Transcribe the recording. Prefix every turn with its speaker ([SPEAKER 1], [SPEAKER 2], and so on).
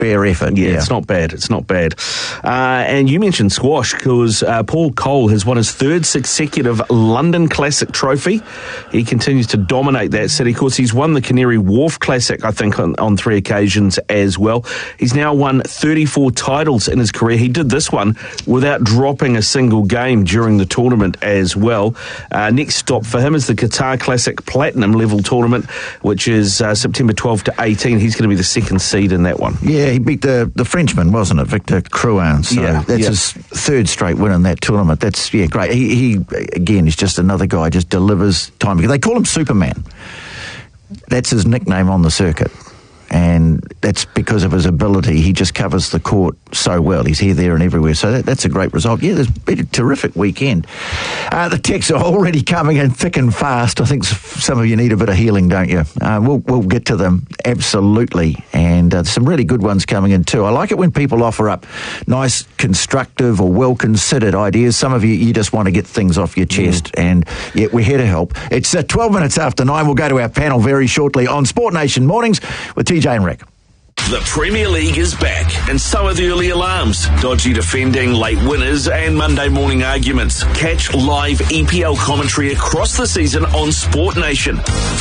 [SPEAKER 1] bare effort.
[SPEAKER 2] Yeah, it's not bad. It's not bad. And you mentioned squash because Paul Cole has won his third consecutive London Classic trophy. He continues to dominate that city. Of course, he's won the Canary Wharf Classic, I think, on 3 occasions as well. He's now won 34 titles in his career. He did this one without dropping a single game during the tournament as well. Next stop for him is the Qatar Classic Platinum level tournament, which is September 12 to 18. He's going to be the second seed in that one.
[SPEAKER 1] Yeah, he beat the Frenchman, wasn't it, Victor Crouin? So that's his third straight win in that tournament. That's, great. He again, is just another guy, just delivers time. They call him Superman. That's his nickname on the circuit. And that's because of his ability. He just covers the court so well. He's here, there and everywhere. So that's a great result. Yeah, there's been a terrific weekend. The texts are already coming in thick and fast. I think some of you need a bit of healing, don't you? We'll get to them, absolutely. And some really good ones coming in too. I like it when people offer up nice, constructive or well-considered ideas. Some of you just want to get things off your chest. And we're here to help. It's 12 minutes after 9. We'll go to our panel very shortly on Sport Nation Mornings with TJ and Rick.
[SPEAKER 3] The Premier League is back, and so are the early alarms, dodgy defending, late winners, and Monday morning arguments. Catch live EPL commentary across the season on Sport Nation.